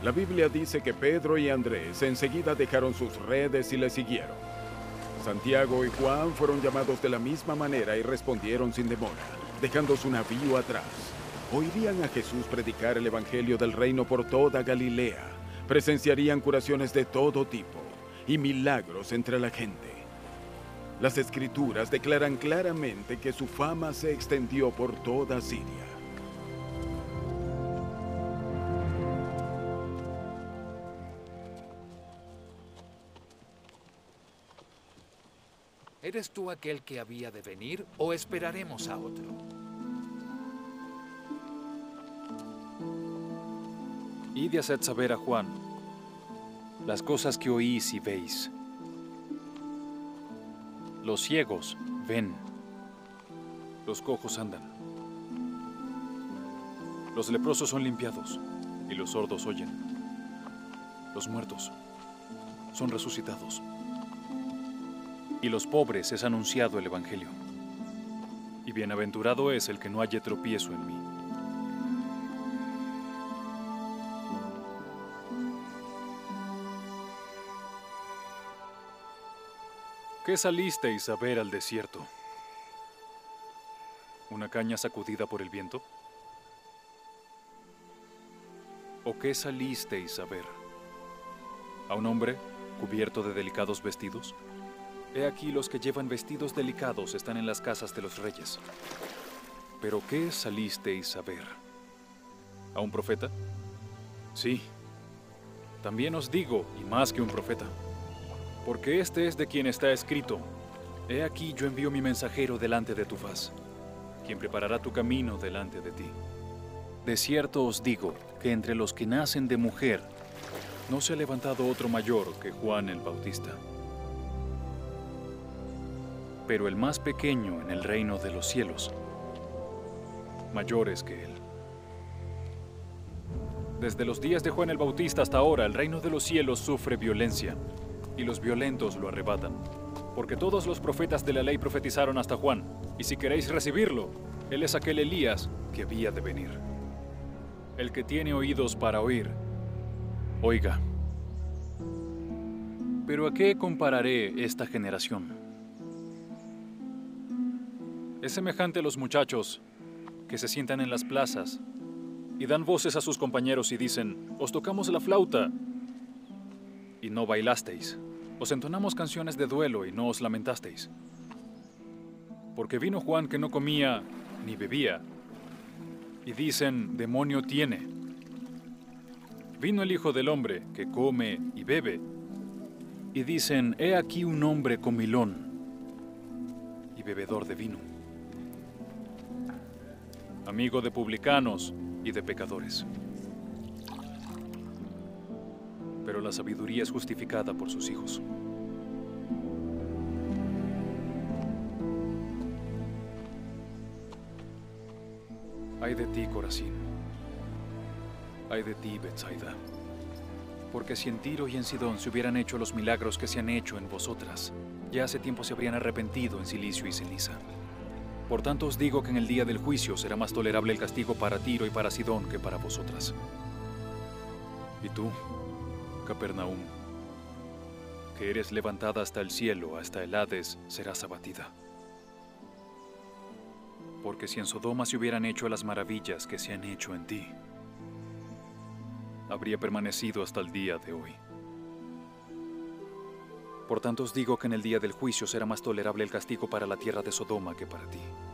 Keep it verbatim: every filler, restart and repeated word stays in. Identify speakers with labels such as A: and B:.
A: La Biblia dice que Pedro y Andrés enseguida dejaron sus redes y le siguieron. Santiago y Juan fueron llamados de la misma manera y respondieron sin demora, dejando su navío atrás. Oirían a Jesús predicar el evangelio del reino por toda Galilea. Presenciarían curaciones de todo tipo y milagros entre la gente. Las Escrituras declaran claramente que su fama se extendió por toda Siria.
B: ¿Eres tú aquel que había de venir o esperaremos a otro?
C: Id y haced saber a Juan las cosas que oís y veis. Los ciegos ven, los cojos andan, los leprosos son limpiados y los sordos oyen. Los muertos son resucitados y los pobres es anunciado el evangelio. Y bienaventurado es el que no halle tropiezo en mí. ¿Qué salisteis a ver al desierto? ¿Una caña sacudida por el viento? ¿O qué salisteis a ver? ¿A un hombre cubierto de delicados vestidos? He aquí los que llevan vestidos delicados están en las casas de los reyes. ¿Pero qué salisteis a ver? ¿A un profeta? Sí, también os digo, y más que un profeta. Porque este es de quien está escrito: He aquí yo envío mi mensajero delante de tu faz, quien preparará tu camino delante de ti. De cierto os digo que entre los que nacen de mujer no se ha levantado otro mayor que Juan el Bautista. Pero el más pequeño en el reino de los cielos, mayor es que él. Desde los días de Juan el Bautista hasta ahora, el reino de los cielos sufre violencia, y los violentos lo arrebatan. Porque todos los profetas de la ley profetizaron hasta Juan, y si queréis recibirlo, él es aquel Elías que había de venir. El que tiene oídos para oír, oiga. Pero ¿a qué compararé esta generación? Es semejante a los muchachos que se sientan en las plazas y dan voces a sus compañeros y dicen: os tocamos la flauta y no bailasteis. Os entonamos canciones de duelo y no os lamentasteis. Porque vino Juan que no comía ni bebía, y dicen: demonio tiene. Vino el Hijo del Hombre que come y bebe, y dicen: he aquí un hombre comilón y bebedor de vino, amigo de publicanos y de pecadores. Pero la sabiduría es justificada por sus hijos. Ay de ti, Corazín. Ay de ti, Betsaida. Porque si en Tiro y en Sidón se hubieran hecho los milagros que se han hecho en vosotras, ya hace tiempo se habrían arrepentido en silicio y ceniza. Por tanto os digo que en el día del juicio será más tolerable el castigo para Tiro y para Sidón que para vosotras. Y tú, Capernaum, que eres levantada hasta el cielo, hasta el Hades, serás abatida. Porque si en Sodoma se hubieran hecho las maravillas que se han hecho en ti, habría permanecido hasta el día de hoy. Por tanto os digo que en el día del juicio será más tolerable el castigo para la tierra de Sodoma que para ti.